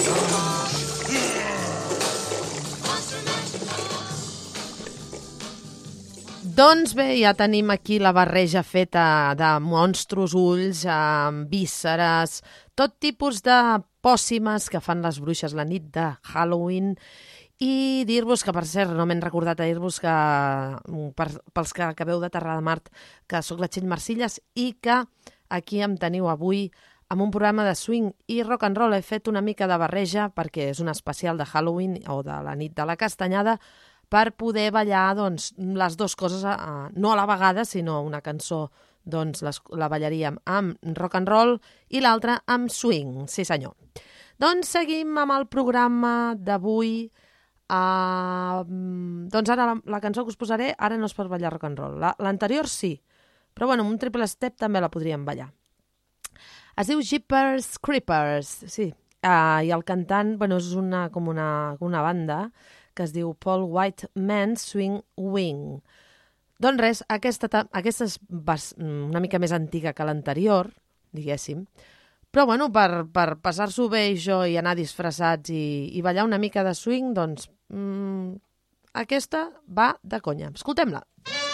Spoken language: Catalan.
Doncs bé, ja tenim aquí la barreja feta de monstros ulls, vísceres, tot tipus de pòssimes que fan les bruixes la nit de Halloween. I dir-vos que, per cert, no m'he recordat a dir-vos que, pels que acabeu d'aterrar de Mart, que sóc la Txell Marcilles i que aquí em teniu avui amb un programa de swing i rock and roll. He fet una mica de barreja perquè és un especial de Halloween o de la nit de la castanyada, per poder ballar doncs, les dues coses, no a la vegada, sinó una cançó doncs, la ballaríem amb rock and roll i l'altra amb swing, sí senyor. Doncs seguim amb el programa d'avui. Doncs ara la cançó que us posaré ara no és per ballar rock and roll. L'anterior sí, però bueno, un triple step també la podríem ballar. Es diu Jeepers Creepers, sí. I el cantant, bueno, és com una banda que es diu Paul White Man Swing Wing. Doncs res, aquesta és una mica més antiga que l'anterior, diguéssim, però bueno, per passar-s'ho bé jo i anar disfressats i ballar una mica de swing, doncs aquesta va de conya. Escoltem-la.